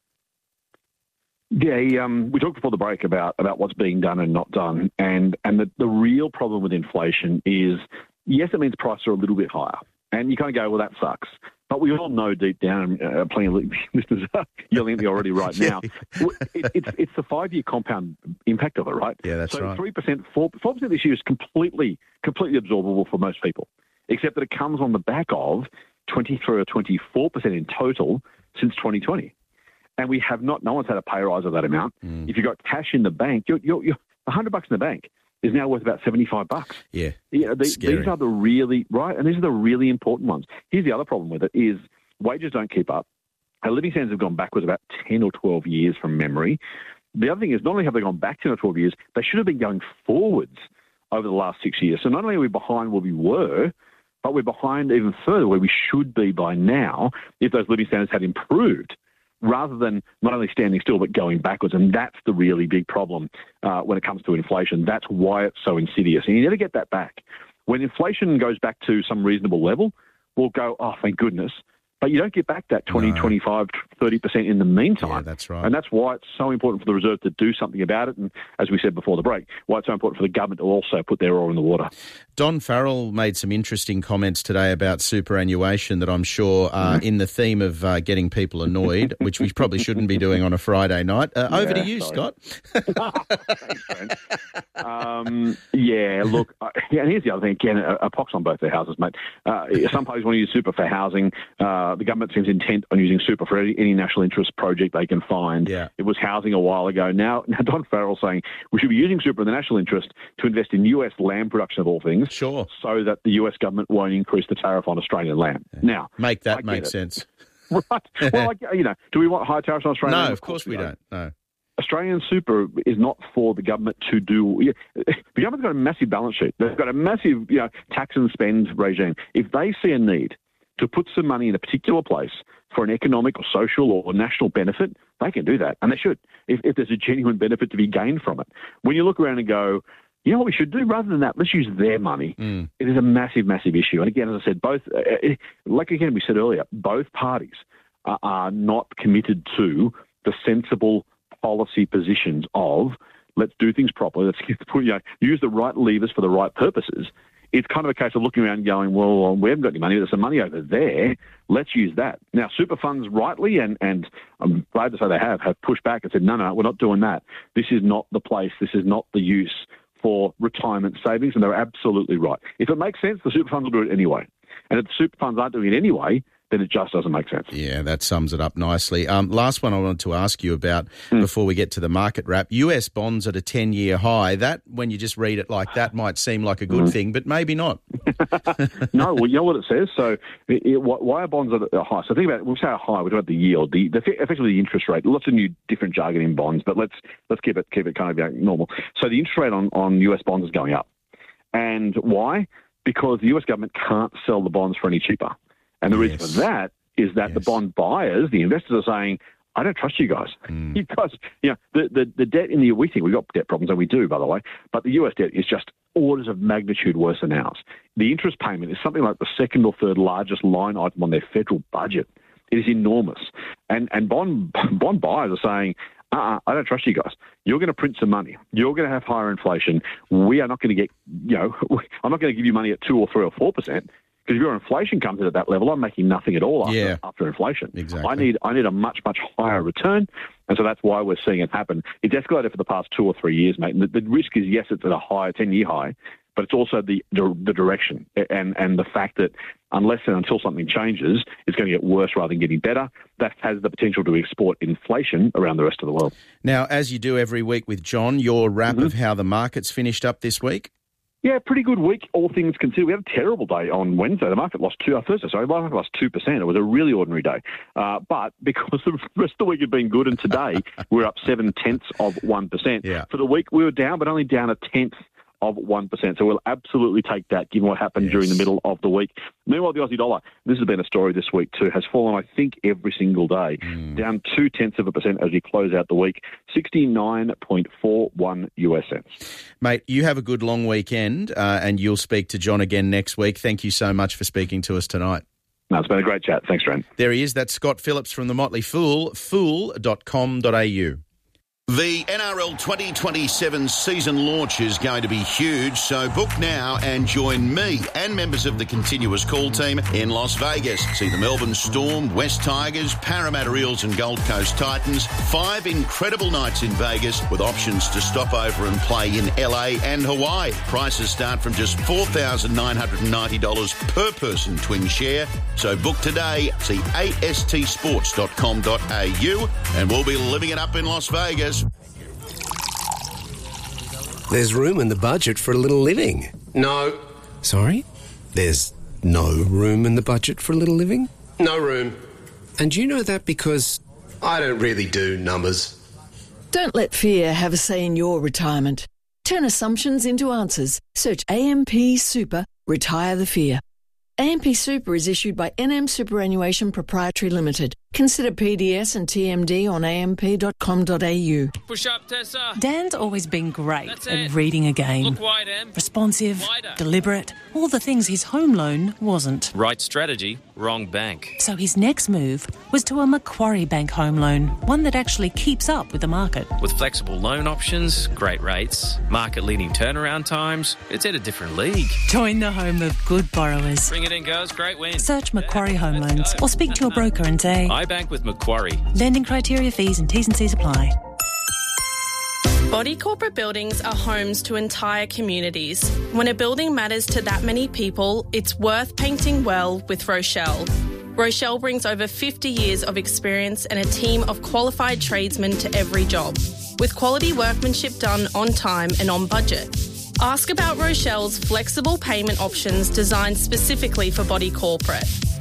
Yeah, he, um, we talked before the break about, about what's being done and not done. And, and the, the real problem with inflation is, yes, it means prices are a little bit higher. And you kind of go, well, that sucks. But we all know deep down, uh, plenty of listeners are yelling at me already right now, it, it's, it's the five-year compound impact of it, right? Yeah, that's so right. So three percent, four percent this year is completely, completely absorbable for most people, except that it comes on the back of twenty-three or twenty-four percent in total since twenty twenty. And we have not, no one's had a pay rise of that amount. Mm. If you've got cash in the bank, you're, you're, you're one hundred bucks in the bank is now worth about seventy-five bucks. Yeah. Yeah. These, these are the really, right, and these are the really important ones. Here's the other problem with it is wages don't keep up. Our living standards have gone backwards about ten or twelve years from memory. The other thing is not only have they gone back ten or twelve years, they should have been going forwards over the last six years. So not only are we behind where we were, but we're behind even further where we should be by now if those living standards had improved, rather than not only standing still but going backwards. And that's the really big problem uh, when it comes to inflation. That's why it's so insidious. And you never get that back. When inflation goes back to some reasonable level, we'll go, oh, thank goodness. But but you don't get back that twenty, No. twenty-five, thirty percent in the meantime. Yeah, that's right. And that's why it's so important for the Reserve to do something about it. And as we said before the break, why it's so important for the government to also put their oar in the water. Don Farrell made some interesting comments today about superannuation that I'm sure are in the theme of uh, getting people annoyed, which we probably shouldn't be doing on a Friday night. Uh, over Yeah, to you, sorry. Scott. Thanks, friend. Um, yeah, look, uh, yeah, and here's the other thing. Again, a, a pox on both their houses, mate. Uh, some parties want to use super for housing. Uh, the government seems intent on using super for any, any national interest project they can find. Yeah. It was housing a while ago. Now, now Don Farrell saying we should be using super in the national interest to invest in U S lamb production of all things. Sure. So that the U S government won't increase the tariff on Australian lamb. Now, Make I that get make it. sense. Right. Well, I, you know, do we want high tariffs on Australian No, lamb? of course we don't. No. Australian super is not for the government to do. Yeah, the government's got a massive balance sheet. They've got a massive, you know, tax and spend regime. If they see a need to put some money in a particular place for an economic or social or national benefit, they can do that, and they should. If, if there's a genuine benefit to be gained from it, when you look around and go, you know what we should do? Rather than that, let's use their money. Mm. It is a massive, massive issue. And again, as I said, both, uh, like again we said earlier, both parties are, are not committed to the sensible policy positions of let's do things properly, let's get, you know, use the right levers for the right purposes. It's kind of a case of looking around and going, well, we haven't got any money, there's some money over there, let's use that. Now, super funds rightly, and, and I'm glad to say they have, have pushed back and said, no, no, we're not doing that. This is not the place, this is not the use for retirement savings, and they're absolutely right. If it makes sense, the super funds will do it anyway. And if the super funds aren't doing it anyway, then it just doesn't make sense. Yeah, that sums it up nicely. Um, last one I wanted to ask you about mm. before we get to the market wrap. U S bonds at a ten-year high. That, when you just read it like that, might seem like a good mm. thing, but maybe not. No, well, you know what it says? So it, it, why are bonds at a high? So think about it. We'll say a high. We're talking about the yield, the, the effectively the interest rate. Lots of new different jargon in bonds, but let's let's keep it keep it kind of like normal. So the interest rate on, on U S bonds is going up. And why? Because the U S government can't sell the bonds for any cheaper. And the yes. reason for that is that yes. the bond buyers, the investors, are saying, I don't trust you guys. Mm. You guys, you know, the, the, the debt in the, we think we've got debt problems, and we do, by the way, but the U S debt is just orders of magnitude worse than ours. The interest payment is something like the second or third largest line item on their federal budget. It is enormous. And and bond bond buyers are saying, uh-uh, I don't trust you guys. You're going to print some money. You're going to have higher inflation. We are not going to get, you know, I'm not going to give you money at two or three or four percent. Because if your inflation comes in at that level, I'm making nothing at all after, yeah. after inflation. Exactly. I need I need a much, much higher return. And so that's why we're seeing it happen. It's escalated for the past two or three years, mate. And the, the risk is, yes, it's at a high, ten-year high, but it's also the, the the direction and, and the fact that unless and until something changes, it's going to get worse rather than getting better. That has the potential to export inflation around the rest of the world. Now, as you do every week with John, your wrap mm-hmm. of how the market's finished up this week? Yeah, pretty good week, all things considered. We had a terrible day on Wednesday. The market lost two, uh, Thursday, sorry, the market lost two percent. It was a really ordinary day. Uh, but because the rest of the week had been good, and today we're up seven-tenths of one percent. Yeah. For the week, we were down, but only down a tenth of one percent. So we'll absolutely take that, given what happened yes. during the middle of the week. Meanwhile, the Aussie dollar, this has been a story this week too, has fallen, I think, every single day, mm. down two-tenths of a percent as we close out the week, sixty-nine point four one U S cents. Mate, you have a good long weekend, uh, and you'll speak to John again next week. Thank you so much for speaking to us tonight. No, it's been a great chat. Thanks, Trent. There he is. That's Scott Phillips from the Motley Fool, fool dot com dot a u. The N R L twenty twenty-seven season launch is going to be huge, so book now and join me and members of the continuous call team in Las Vegas. See the Melbourne Storm, West Tigers, Parramatta Eels and Gold Coast Titans. Five incredible nights in Vegas with options to stop over and play in L A and Hawaii. Prices start from just four thousand nine hundred ninety dollars per person twin share. So book today. See a s t sports dot com dot a u and we'll be living it up in Las Vegas. There's room in the budget for a little living. No. Sorry? There's no room in the budget for a little living? No room. And you know that because... I don't really do numbers. Don't let fear have a say in your retirement. Turn assumptions into answers. Search A M P Super, Retire the Fear. A M P Super is issued by N M Superannuation Proprietary Limited. Consider P D S and T M D on a m p dot com dot a u. Push up, Tessa. Dan's always been great That's at it. reading a game. Look wide, Em. Responsive, Wider. deliberate, all the things his home loan wasn't. Right strategy, wrong bank. So his next move was to a Macquarie Bank home loan, one that actually keeps up with the market. With flexible loan options, great rates, market-leading turnaround times, it's at a different league. Join the home of good borrowers. Bring it in, girls. Great win. Search Macquarie Home Loans or speak to your broker and say... I bank with Macquarie. Lending criteria, fees and T's and C's apply. Body corporate buildings are homes to entire communities. When a building matters to that many people, it's worth painting well with Rochelle. Rochelle brings over fifty years of experience and a team of qualified tradesmen to every job, with quality workmanship done on time and on budget. Ask about Rochelle's flexible payment options designed specifically for body corporate.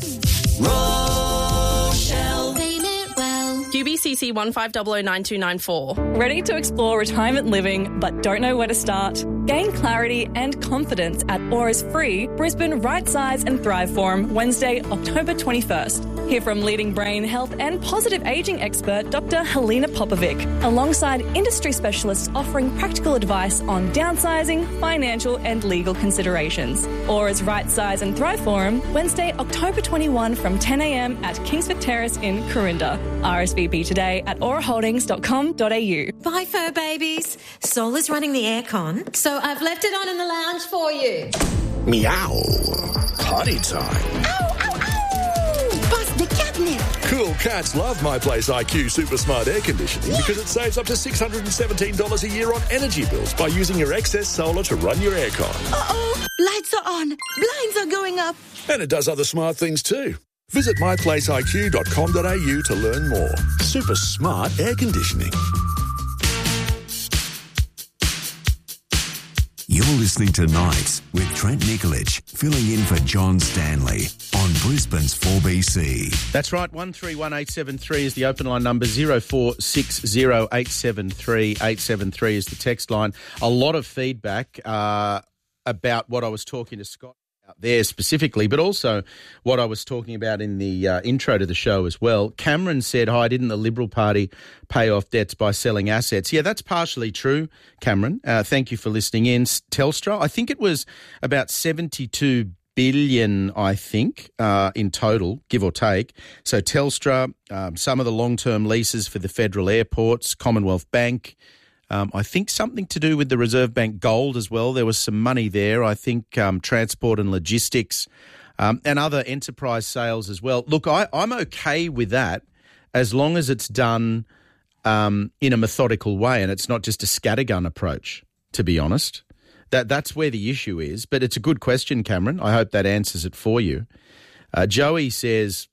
Rochelle. Payment well. Q B C C one five zero zero nine two nine four. Ready to explore retirement living but don't know where to start? Gain clarity and confidence at Aura's free Brisbane Right Size and Thrive Forum Wednesday, October twenty-first. Hear from leading brain health and positive ageing expert Doctor Helena Popovic, alongside industry specialists offering practical advice on downsizing, financial and legal considerations. Aura's Right Size and Thrive Forum Wednesday, October twenty-first from ten a m at Kingsford Terrace in Corinda. R S V P today at aura holdings dot com dot a u. Bye, fur babies. Sol is running the aircon, so I've left it on in the lounge for you. Meow. Potty time. Ow, ow, ow! Bust the catnip. Cool cats love My Place I Q Super Smart Air Conditioning yeah. because it saves up to six hundred seventeen dollars a year on energy bills by using your excess solar to run your aircon. Uh-oh. Lights are on. Blinds are going up. And it does other smart things too. Visit my place I Q dot com dot a u to learn more. Super smart air conditioning. You're listening to Nights with Trent Nikolic, filling in for John Stanley on Brisbane's four B C. That's right, one three one eight seven three is the open line number, zero four six zero eight seven three eight seven three is the text line. A lot of feedback uh, about what I was talking to Scott out there specifically, but also what I was talking about in the uh, intro to the show as well. Cameron said, hi, didn't the Liberal Party pay off debts by selling assets? Yeah, that's partially true, Cameron. Uh, thank you for listening in. Telstra, I think it was about seventy-two billion, I think, uh, in total, give or take. So Telstra, um, some of the long-term leases for the federal airports, Commonwealth Bank, Um, I think something to do with the Reserve Bank gold as well. There was some money there. I think um, transport and logistics um, and other enterprise sales as well. Look, I, I'm okay with that as long as it's done um, in a methodical way and it's not just a scattergun approach, to be honest. That That's where the issue is. But it's a good question, Cameron. I hope that answers it for you. Uh, Joey says,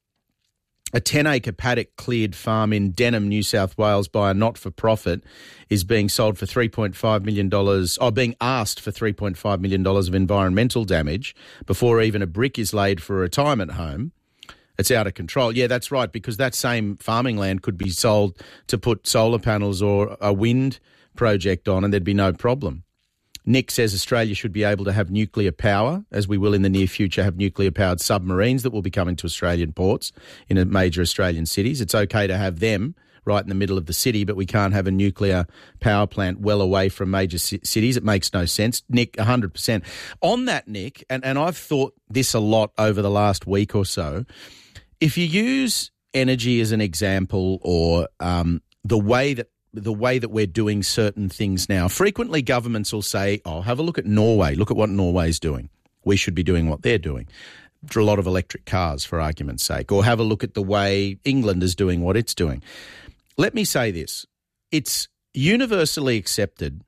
a ten-acre paddock cleared farm in Denham, New South Wales by a not-for-profit is being sold for three point five million dollars, or being asked for three point five million dollars of environmental damage before even a brick is laid for a retirement home. It's out of control. Yeah, that's right, because that same farming land could be sold to put solar panels or a wind project on and there'd be no problem. Nick says Australia should be able to have nuclear power, as we will in the near future have nuclear-powered submarines that will be coming to Australian ports in major Australian cities. It's okay to have them right in the middle of the city, but we can't have a nuclear power plant well away from major c- cities. It makes no sense. Nick, one hundred percent. On that, Nick, and, and I've thought this a lot over the last week or so, if you use energy as an example or um, the way that the way that we're doing certain things now. Frequently governments will say, oh, have a look at Norway. Look at what Norway's doing. We should be doing what they're doing. A lot of electric cars, for argument's sake. Or have a look at the way England is doing what it's doing. Let me say this. It's universally accepted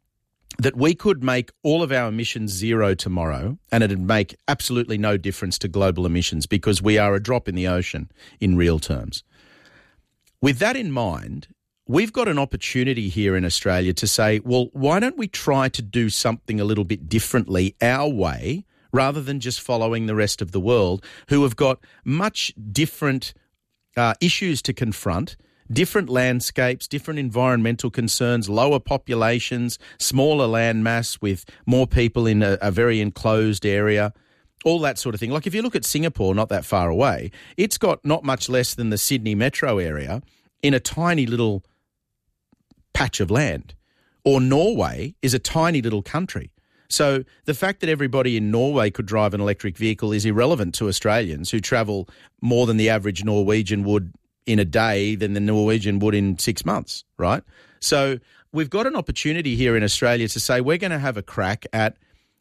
that we could make all of our emissions zero tomorrow and it'd make absolutely no difference to global emissions because we are a drop in the ocean in real terms. With that in mind, we've got an opportunity here in Australia to say, well, why don't we try to do something a little bit differently our way rather than just following the rest of the world who have got much different uh, issues to confront, different landscapes, different environmental concerns, lower populations, smaller land mass with more people in a, a very enclosed area. all that sort of thing. Like if you look at Singapore, not that far away, it's got not much less than the Sydney metro area in a tiny little patch of land. Or Norway is a tiny little country. So the fact that everybody in Norway could drive an electric vehicle is irrelevant to Australians who travel more than the average Norwegian would in a day than the Norwegian would in six months, right? So we've got an opportunity here in Australia to say we're going to have a crack at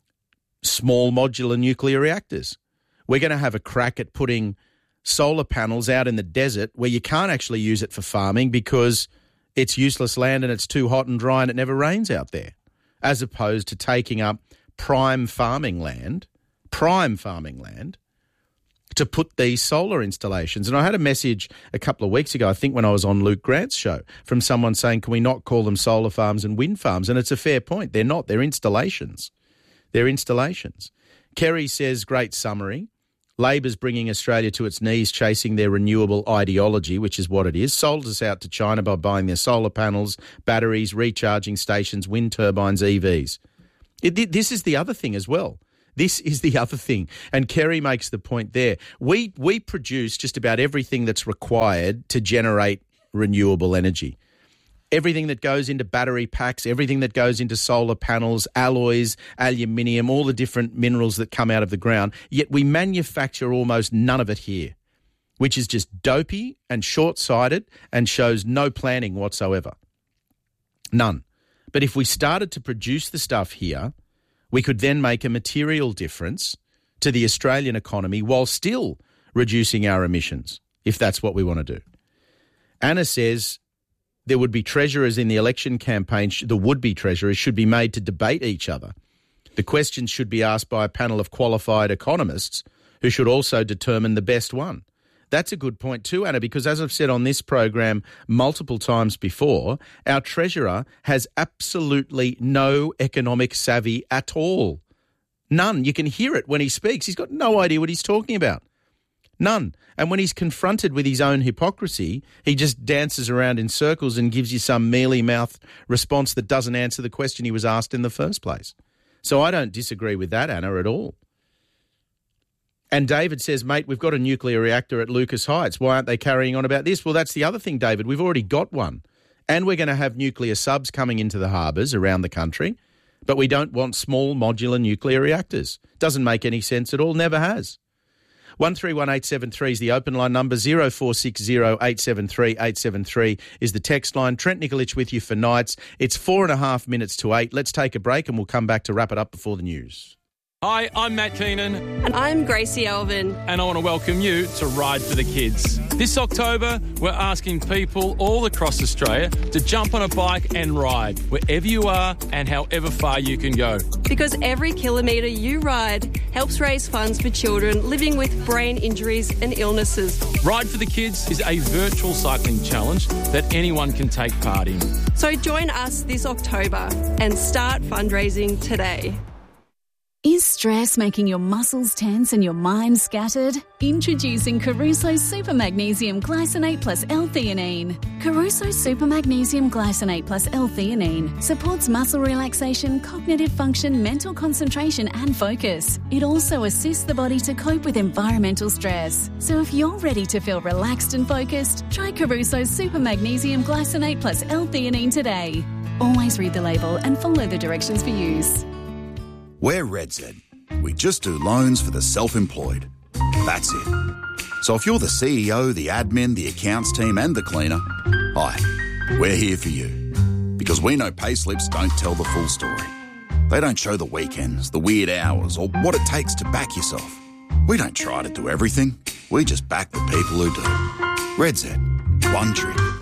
small modular nuclear reactors. We're going to have a crack at putting solar panels out in the desert where you can't actually use it for farming because it's useless land and it's too hot and dry and it never rains out there, as opposed to taking up prime farming land, prime farming land, to put these solar installations. And I had a message a couple of weeks ago, I think when I was on Luke Grant's show, from someone saying, can we not call them solar farms and wind farms? And it's a fair point. They're not. They're installations. They're installations. Kerry says, great summary. Labor's bringing Australia to its knees chasing their renewable ideology, which is what it is. Sold us out to China by buying their solar panels, batteries, recharging stations, wind turbines, E Vs. It, this is the other thing as well. This is the other thing. And Kerry makes the point there. We we produce just about everything that's required to generate renewable energy. Everything that goes into battery packs, everything that goes into solar panels, alloys, aluminium, all the different minerals that come out of the ground, yet we manufacture almost none of it here, which is just dopey and short-sighted and shows no planning whatsoever. None. But if we started to produce the stuff here, we could then make a material difference to the Australian economy while still reducing our emissions, if that's what we want to do. Anna says there would be treasurers in the election campaign, the would-be treasurers should be made to debate each other. The questions should be asked by a panel of qualified economists who should also determine the best one. That's a good point too, Anna, because as I've said on this program multiple times before, our treasurer has absolutely no economic savvy at all. None. You can hear it when he speaks. He's got no idea what he's talking about. None. And when he's confronted with his own hypocrisy, he just dances around in circles and gives you some mealy-mouthed response that doesn't answer the question he was asked in the first place. So I don't disagree with that, Anna, at all. And David says, mate, we've got a nuclear reactor at Lucas Heights. Why aren't they carrying on about this? Well, that's the other thing, David. We've already got one. And we're going to have nuclear subs coming into the harbours around the country. But we don't want small modular nuclear reactors. Doesn't make any sense at all. Never has. one three one eight seven three is the open line number. zero four six zero eight seven three eight seven three is the text line. Trent Nikolic with you for Nights. It's four and a half minutes to eight. Let's take a break and we'll come back to wrap it up before the news. Hi, I'm Matt Keenan. And I'm Gracie Elvin. And I want to welcome you to Ride for the Kids. This October, we're asking people all across Australia to jump on a bike and ride wherever you are and however far you can go. Because every kilometre you ride helps raise funds for children living with brain injuries and illnesses. Ride for the Kids is a virtual cycling challenge that anyone can take part in. So join us this October and start fundraising today. Is stress making your muscles tense and your mind scattered? Introducing Caruso Super Magnesium Glycinate Plus L-Theanine. Caruso Super Magnesium Glycinate Plus L-Theanine supports muscle relaxation, cognitive function, mental concentration and focus. It also assists the body to cope with environmental stress. So if you're ready to feel relaxed and focused, try Caruso Super Magnesium Glycinate Plus L-Theanine today. Always read the label and follow the directions for use. We're RedZ. We just do loans for the self-employed. That's it. So if you're the C E O, the admin, the accounts team and the cleaner, hi, we're here for you. Because we know payslips don't tell the full story. They don't show the weekends, the weird hours or what it takes to back yourself. We don't try to do everything. We just back the people who do. RedZ. One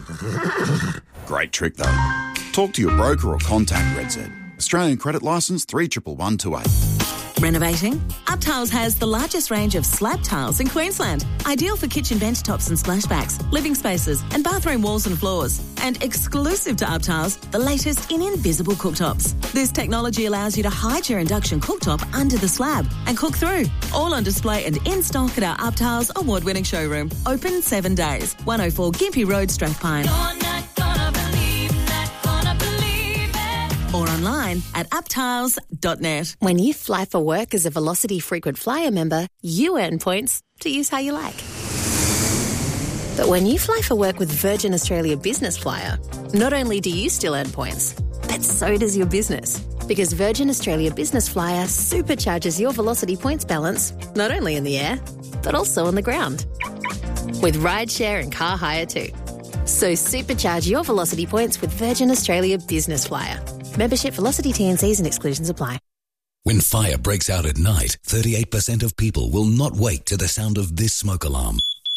trick. Great trick though. Talk to your broker or contact RedZ. Australian credit licence three one one two eight. Renovating? UpTiles has the largest range of slab tiles in Queensland. Ideal for kitchen bench tops and splashbacks, living spaces and bathroom walls and floors. And exclusive to UpTiles, the latest in invisible cooktops. This technology allows you to hide your induction cooktop under the slab and cook through. All on display and in stock at our UpTiles award-winning showroom. Open seven days. one oh four Gympie Road, Strathpine. or online at uptiles dot net. When you fly for work as a Velocity Frequent Flyer member, you earn points to use how you like. But when you fly for work with Virgin Australia Business Flyer, not only do you still earn points, but so does your business. Because Virgin Australia Business Flyer supercharges your Velocity points balance, not only in the air, but also on the ground. With rideshare and car hire too. So supercharge your Velocity points with Virgin Australia Business Flyer. Membership, Velocity T and Cs and exclusions apply. When fire breaks out at night, thirty-eight percent of people will not wake to the sound of this smoke alarm.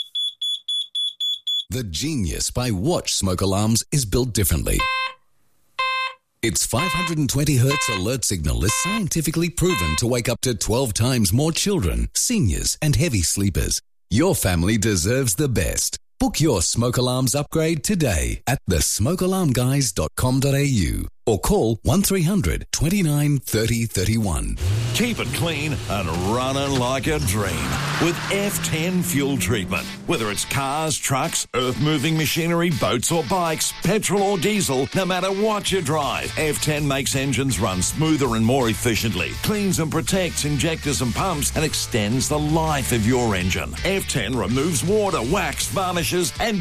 The Genius by Watch smoke alarms is built differently. Its five hundred twenty hertz alert signal is scientifically proven to wake up to twelve times more children, seniors, and heavy sleepers. Your family deserves the best. Book your smoke alarms upgrade today at the smoke alarm guys dot com dot a u or call one three hundred, twenty-nine, thirty, thirty-one. Keep it clean and running like a dream with F ten fuel treatment. Whether it's cars, trucks, earth-moving machinery, boats or bikes, petrol or diesel, no matter what you drive, F ten makes engines run smoother and more efficiently, cleans and protects injectors and pumps, and extends the life of your engine. F ten removes water, wax, varnishes and